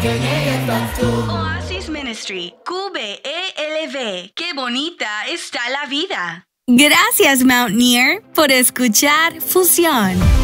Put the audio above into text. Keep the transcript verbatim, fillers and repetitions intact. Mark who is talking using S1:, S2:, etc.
S1: que llegues vas tú.
S2: Oasis Ministry, Q B E L V. Qué bonita está la vida.
S3: Gracias, Mountaineer, por escuchar Fusión.